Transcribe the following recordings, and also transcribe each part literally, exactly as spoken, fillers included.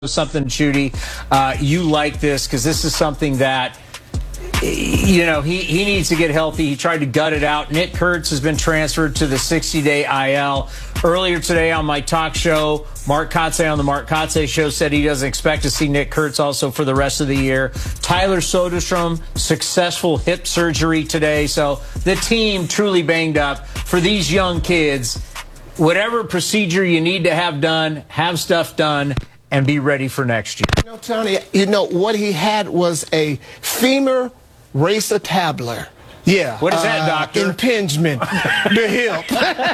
Something, Judy, uh, you like this because this is something that, you know, he, he needs to get healthy. He tried to gut it out. Nick Kurtz has been transferred to the sixty-day I L. Earlier today on my talk show, Mark Kotsay on the Mark Kotsay Show said he doesn't expect to see Nick Kurtz also for the rest of the year. Tyler Soderstrom, successful hip surgery today. So the team truly banged up. For these young kids, whatever procedure you need to have done, have stuff done, and be ready for next year. You know, Tony, you know, what he had was a femur racetablar. Yeah. What is that, uh, doctor? Impingement. The hip.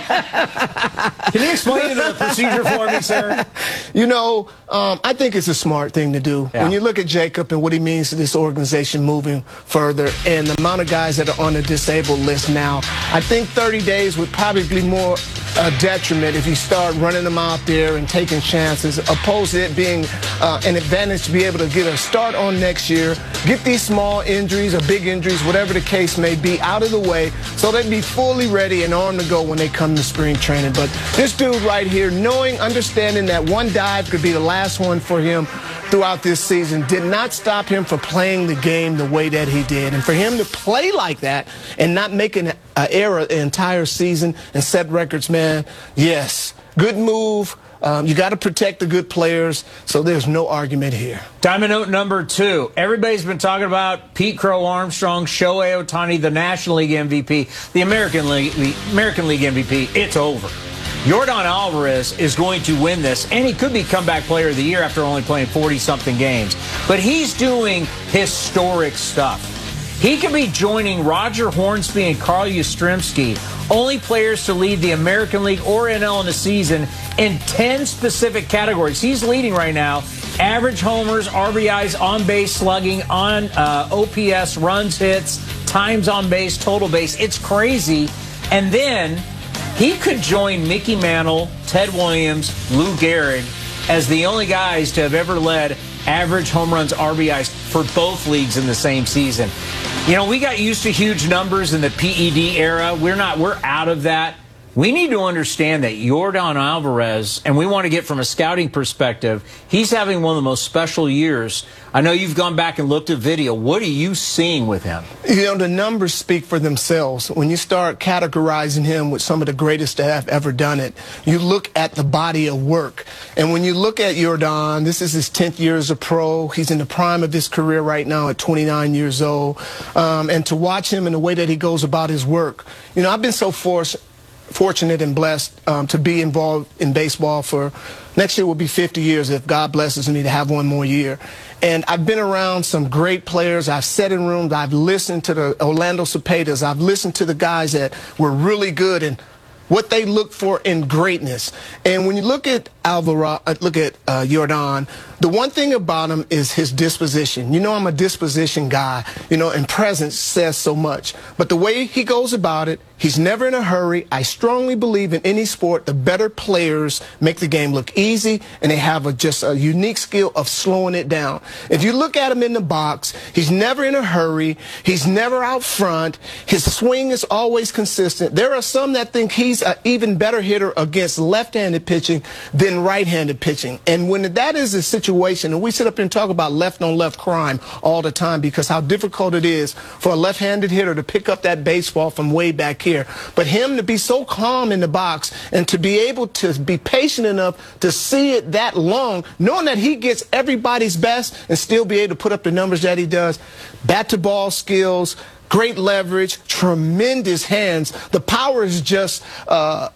Can you explain the procedure for me, sir? You know, um, I think it's a smart thing to do. Yeah. When you look at Jacob and what he means to this organization moving further and the amount of guys that are on the disabled list now, I think thirty days would probably be more a detriment if you start running them out there and taking chances, opposed to it being uh, an advantage to be able to get a start on next year, get these small injuries or big injuries, whatever the case may be, out of the way so they'd be fully ready and armed to go when they come to spring training. But this dude right here, knowing, understanding that one dive could be the last one for him throughout this season, did not stop him from playing the game the way that he did. And for him to play like that and not make an uh, error the entire season and set records, man, yes, good move. Um, you got to protect the good players, so there's no argument here. Diamond note number two. Everybody's been talking about Pete Crow Armstrong, Shohei Ohtani, the National League M V P, the American League, the American League M V P. It's over. Yordan Alvarez is going to win this, and he could be comeback player of the year after only playing forty-something games. But he's doing historic stuff. He could be joining Roger Hornsby and Carl Yastrzemski, only players to lead the American League or N L in a season in ten specific categories. He's leading right now. Average homers, R B Is, on-base slugging, on uh, O P S, runs, hits, times on base, total base. It's crazy. And then he could join Mickey Mantle, Ted Williams, Lou Gehrig as the only guys to have ever led average home runs, R B Is for both leagues in the same season. You know, we got used to huge numbers in the P E D era. We're not, we're out of that. We need to understand that Yordan Alvarez, and we want to get from a scouting perspective, he's having one of the most special years. I know you've gone back and looked at video. What are you seeing with him? You know, the numbers speak for themselves. When you start categorizing him with some of the greatest that have ever done it, you look at the body of work. And when you look at Yordan, this is his tenth year as a pro. He's in the prime of his career right now at twenty-nine years old. Um, and to watch him and the way that he goes about his work, you know, I've been so forced. fortunate and blessed um, to be involved in baseball for next year will be fifty years if God blesses me to have one more year. And I've been around some great players. I've sat in rooms. I've listened to the Orlando Cepedas. I've listened to the guys that were really good and what they look for in greatness. And when you look at Alvaro, look at uh, Yordan, the one thing about him is his disposition. You know, I'm a disposition guy, you know, and presence says so much. But the way he goes about it, he's never in a hurry. I strongly believe in any sport, the better players make the game look easy, and they have a, just a unique skill of slowing it down. If you look at him in the box, he's never in a hurry. He's never out front. His swing is always consistent. There are some that think he's an even better hitter against left-handed pitching than right-handed pitching. And when that is the situation, and we sit up and talk about left-on-left crime all the time because how difficult it is for a left-handed hitter to pick up that baseball from way back here. But him to be so calm in the box and to be able to be patient enough to see it that long, knowing that he gets everybody's best and still be able to put up the numbers that he does, bat-to-ball skills, great leverage, tremendous hands. The power is just uh,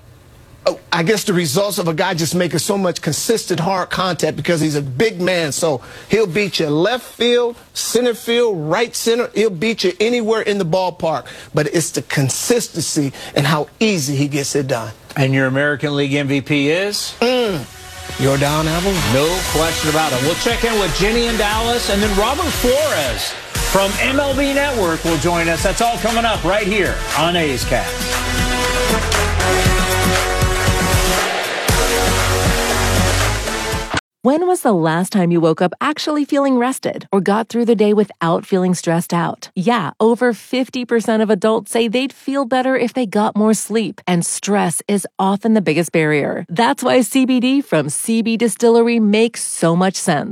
I guess the results of a guy just making so much consistent hard contact because he's a big man. So he'll beat you left field, center field, right center. He'll beat you anywhere in the ballpark. But it's the consistency and how easy he gets it done. And your American League M V P is? Mm. Yordan Alvarez. No question about it. We'll check in with Jenny in Dallas, and then Robert Flores from M L B Network will join us. That's all coming up right here on A's Cast. When was the last time you woke up actually feeling rested or got through the day without feeling stressed out? Yeah, over fifty percent of adults say they'd feel better if they got more sleep, and stress is often the biggest barrier. That's why C B D from C B Distillery makes so much sense.